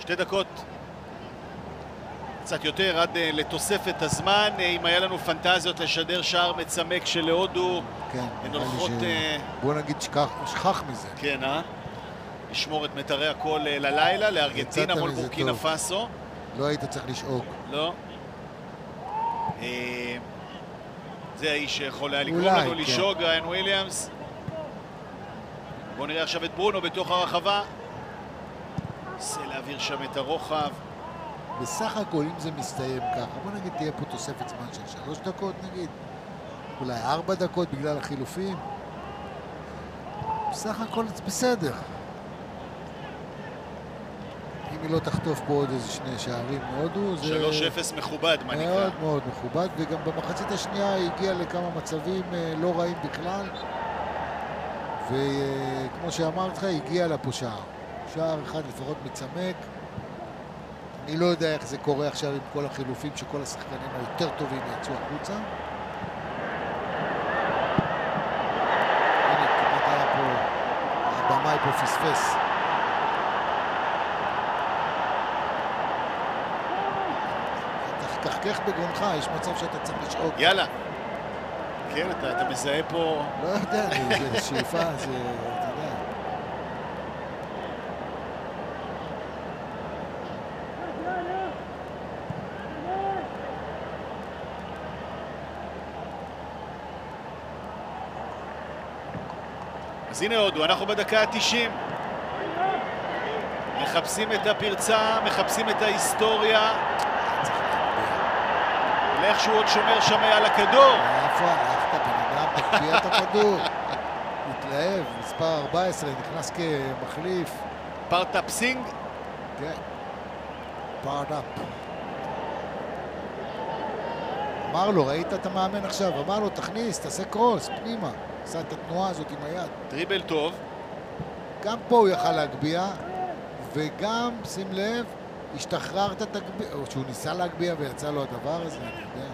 2 דקות קצת יותר עד לתוספת הזמן. אם היה לנו פנטזיות לשדר שער מצמק של הודו, כן, הן הולכות... בוא נגיד שכח מזה. כן, לשמור את מטרי הכל ללילה, לארגנטינה מול בורקינה פאסו. לא היית צריך לשעוק. לא. זה האיש שיכול היה לגרום לנו לשעוק, ריין וויליאמס. בואו נראה עכשיו את ברונו בתוך הרחבה. נסה להעביר שם את הרוחב. בסך הכל, אם זה מסתיים ככה, בוא נגיד תהיה פה תוספת זמן של 3 דקות נגיד, אולי 4 דקות בגלל החילופים. בסך הכל זה בסדר. אם היא לא תחטוף פה עוד איזה 2 שערים מהודו, זה... 3-0 מכובד, מה נקרא. מאוד מאוד מכובד, וגם במחצית השנייה היא הגיעה לכמה מצבים לא רעים בכלל. וכמו שאמרתי לך, היא הגיעה לפה שער אחד לפחות מצמק. אני לא יודע איך זה קורה עכשיו עם כל החילופים, שכל השחקנים היותר טובים יצאו החוצה. הנה, כמעט היה פה, הבמאי פה פספס. תחכך בגרונך, יש מצב שאתה צריך לשעוק. יאללה. כן, אתה מזהה פה... לא יודע, זה שאיפה, זה... אתה יודע. אז הנה הודו, אנחנו בדקה ה-90. מחפשים את הפרצה, מחפשים את ההיסטוריה. לאיכשהו עוד שומר שם על הכדור. איפה הלכת? בן אדם תקפיע את הכדור. מתלהב, מספר 14, נכנס כמחליף. פרטאפ סינג? כן. פרטאפ. אמר לו, ראית את המאמן עכשיו? אמר לו, תכניס, תעשה קרוס, פנימה. עשה את התנועה הזאת עם היד. דריבל טוב. גם פה הוא יכל להגביע, וגם, שים לב, השתחררת תגביע, או שהוא ניסה להגביע ויצא לו הדבר הזה, אני יודע.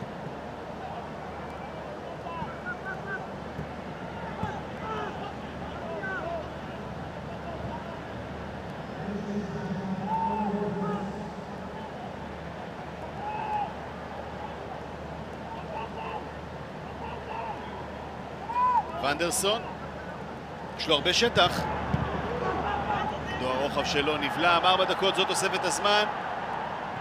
ונדרסון, יש לו הרבה שטח. כדור הרוחב שלו נבלם, 4 דקות, זאת תוספת הזמן.